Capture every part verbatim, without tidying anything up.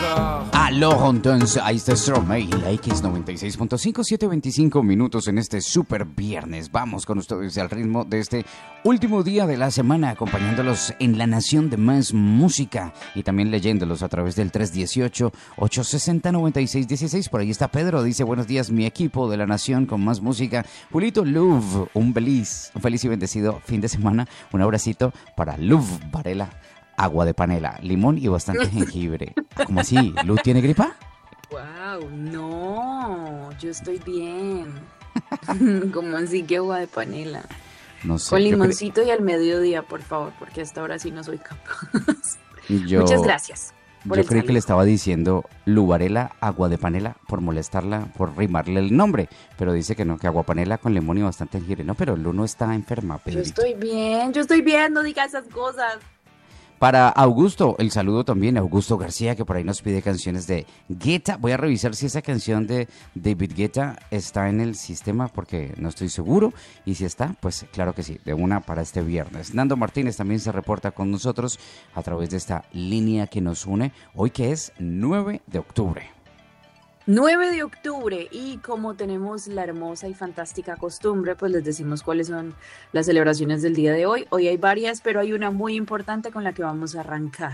Aló, entonces, ahí está Stromae, la X noventa y seis punto cinco, siete veinticinco minutos en este super viernes. Vamos con ustedes al ritmo de este último día de la semana, acompañándolos en la nación de más música y también leyéndolos a través del tres uno ocho, ocho seis cero, nueve seis uno seis. Por ahí está Pedro, dice buenos días, mi equipo de la nación con más música. Julito Luv, un feliz, un feliz y bendecido fin de semana. Un abracito para Luv Varela. Agua de panela, limón y bastante jengibre. ¿Cómo así? ¿Luz tiene gripa? Wow, no, yo estoy bien. ¿Cómo así que agua de panela? No sé. Con yo limoncito y al mediodía, por favor, porque hasta ahora sí no soy capaz. cre- yo, Muchas gracias por yo el creí que le saludo. estaba diciendo Lu Varela, agua de panela, por molestarla, por rimarle el nombre. Pero dice que no, que agua panela con limón y bastante jengibre. No, pero Lu no está enferma, Yo Pedrito. estoy bien, yo estoy bien, no diga esas cosas. Para Augusto, el saludo también, Augusto García, que por ahí nos pide canciones de Guetta. Voy a revisar si esa canción de David Guetta está en el sistema, porque no estoy seguro. Y si está, pues claro que sí, de una para este viernes. Nando Martínez también se reporta con nosotros a través de esta línea que nos une, hoy que es nueve de octubre. nueve de octubre y como tenemos la hermosa y fantástica costumbre, pues les decimos cuáles son las celebraciones del día de hoy. Hoy hay varias, pero hay una muy importante con la que vamos a arrancar.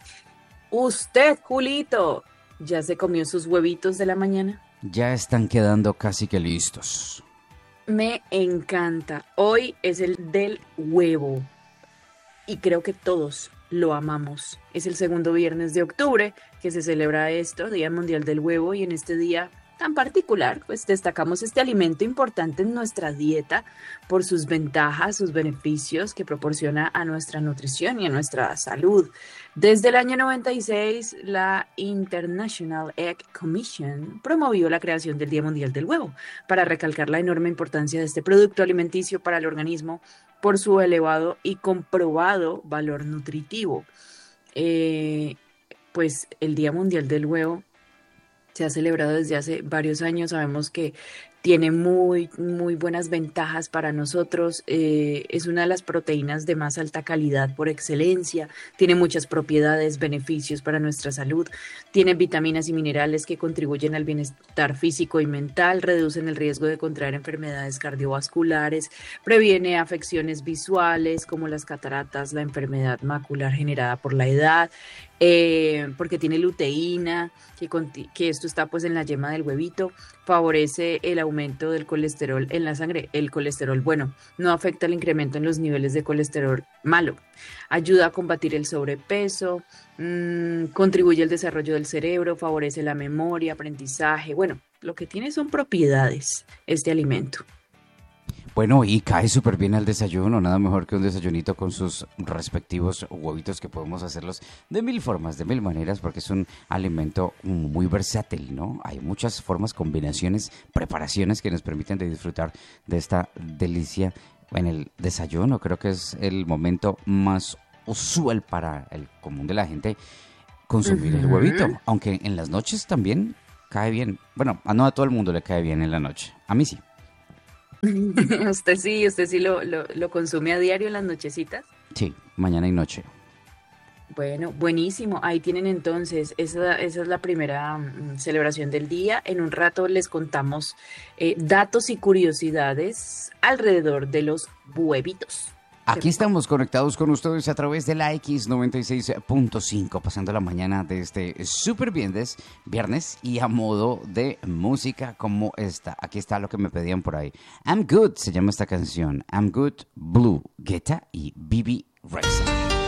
Usted, Julito, ¿ya se comió sus huevitos de la mañana? Ya están quedando casi que listos. Me encanta. Hoy es el del huevo y creo que todos lo amamos. Es el segundo viernes de octubre que se celebra esto, Día Mundial del Huevo, y en este día tan particular, pues destacamos este alimento importante en nuestra dieta por sus ventajas, sus beneficios que proporciona a nuestra nutrición y a nuestra salud. Desde el año noventa y seis, la International Egg Commission promovió la creación del Día Mundial del Huevo para recalcar la enorme importancia de este producto alimenticio para el organismo por su elevado y comprobado valor nutritivo. Eh, pues el Día Mundial del Huevo se ha celebrado desde hace varios años. Sabemos que tiene muy, muy buenas ventajas para nosotros. Eh, es una de las proteínas de más alta calidad por excelencia. Tiene muchas propiedades, beneficios para nuestra salud. Tiene vitaminas y minerales que contribuyen al bienestar físico y mental, reducen el riesgo de contraer enfermedades cardiovasculares, previene afecciones visuales como las cataratas, la enfermedad macular generada por la edad. Eh, porque tiene luteína, que, conti- que esto está pues en la yema del huevito, favorece el aumento del colesterol en la sangre. El colesterol bueno no afecta el incremento en los niveles de colesterol malo, ayuda a combatir el sobrepeso, mmm, contribuye al desarrollo del cerebro, favorece la memoria, aprendizaje. Bueno, lo que tiene son propiedades este alimento. Bueno, y cae súper bien al desayuno, nada mejor que un desayunito con sus respectivos huevitos que podemos hacerlos de mil formas, de mil maneras, porque es un alimento muy versátil, ¿no? Hay muchas formas, combinaciones, preparaciones que nos permiten de disfrutar de esta delicia en el desayuno. Creo que es el momento más usual para el común de la gente consumir el huevito, Ujú. aunque en las noches también cae bien. Bueno, a no a todo el mundo le cae bien en la noche, a mí sí. Usted sí, usted sí lo, lo, lo consume a diario en las nochecitas. Sí, mañana y noche. Bueno, buenísimo. Ahí tienen entonces, esa, esa es la primera mm, celebración del día. En un rato les contamos eh, datos y curiosidades alrededor de los huevitos. Qué Aquí rico. estamos conectados con ustedes a través de la X noventa y seis punto cinco, pasando la mañana de este super viernes, viernes y a modo de música como esta. Aquí está lo que me pedían por ahí. I'm Good se llama esta canción. I'm Good, Blue, Guetta y B B Rexha.